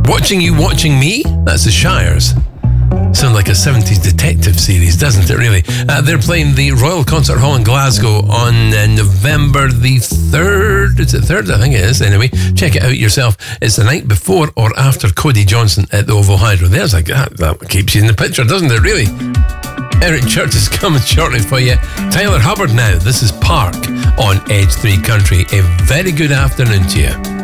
Watching You, Watching Me? That's the Shires. Sounds like a 70s detective series, doesn't it, really? They're playing the Royal Concert Hall in Glasgow on November the 3rd. Is it 3rd? I think it is. Anyway, check it out yourself. It's the night before or after Cody Johnson at the OVO Hydro. There's like that keeps you in the picture, doesn't it, really? Eric Church is coming shortly for you. Tyler Hubbard now. This is Park on Edge 3 Country. A very good afternoon to you.